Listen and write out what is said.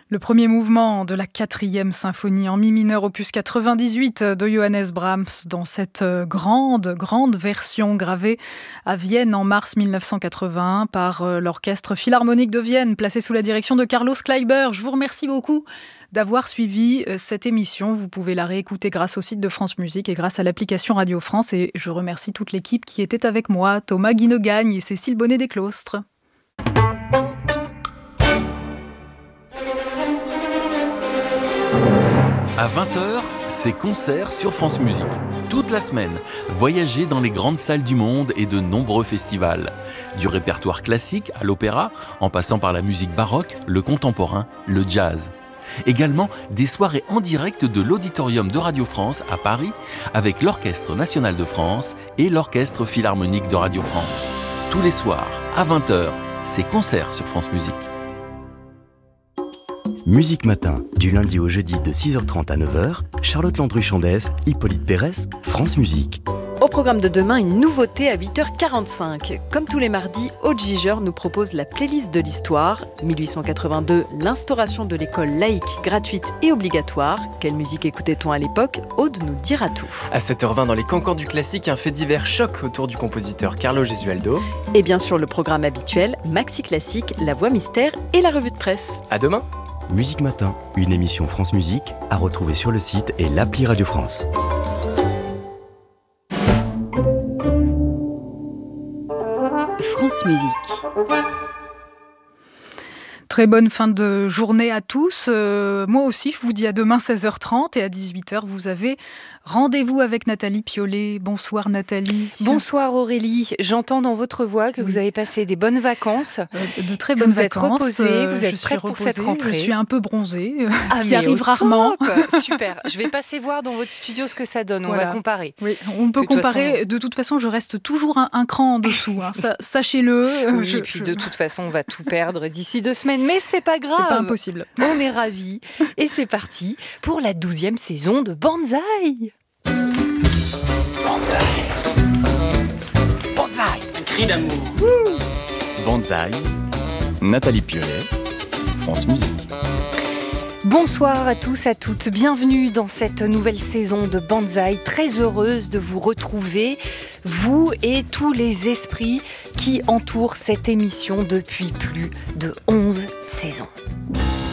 Le premier mouvement de la 4e symphonie en mi mineur opus 98 de Johannes Brahms dans cette grande version gravée à Vienne en mars 1981 par l'Orchestre Philharmonique de Vienne, placé sous la direction de Carlos Kleiber. Je vous remercie beaucoup d'avoir suivi cette émission. Vous pouvez la réécouter grâce au site de France Musique et grâce à l'application Radio France. Et je remercie toute l'équipe qui était avec moi, Thomas Guinogagne et Cécile Bonnet-Desclostres. À 20h, c'est concert sur France Musique. Toute la semaine, voyagez dans les grandes salles du monde et de nombreux festivals. Du répertoire classique à l'opéra, en passant par la musique baroque, le contemporain, le jazz. Également, des soirées en direct de l'Auditorium de Radio France à Paris, avec l'Orchestre National de France et l'Orchestre Philharmonique de Radio France. Tous les soirs, à 20h, c'est concert sur France Musique. Musique Matin, du lundi au jeudi de 6h30 à 9h, Charlotte Landru-Chandès, Hippolyte Pérès, France Musique. Au programme de demain, une nouveauté à 8h45. Comme tous les mardis, Aude Gigeur nous propose la playlist de l'histoire. 1882, l'instauration de l'école laïque, gratuite et obligatoire. Quelle musique écoutait-on à l'époque ? Aude nous dira tout. À 7h20, dans les cancans du classique, un fait divers choc autour du compositeur Carlo Gesualdo. Et bien sûr, le programme habituel, Maxi Classique, la voix mystère et la revue de presse. À demain. Musique Matin, une émission France Musique à retrouver sur le site et l'appli Radio France. France Musique. Très bonne fin de journée à tous. Moi aussi, je vous dis à demain 16h30 et à 18h, vous avez rendez-vous avec Nathalie Piollet. Bonsoir Nathalie. Bonsoir Aurélie. J'entends dans votre voix que vous avez passé des bonnes vacances. De très bonnes vacances. Vous êtes reposée, vous êtes prête pour cette rentrée. Je suis un peu bronzée, ce qui arrive rarement. Super. Je vais passer voir dans votre studio ce que ça donne. Voilà. On va comparer. Oui, on peut comparer. De toute façon, je reste toujours un cran en dessous. Sachez-le. Oui, et puis de toute façon, on va tout perdre d'ici 2 semaines. Mais c'est pas grave. C'est pas impossible. On est ravis. Et c'est parti pour la 12e saison de Banzai. Banzai. Banzai. Cri d'amour. Banzai. Nathalie Piollet, France Musique. Bonsoir à tous, à toutes. Bienvenue dans cette nouvelle saison de Banzai. Très heureuse de vous retrouver, vous et tous les esprits qui entourent cette émission depuis plus de 11 saisons.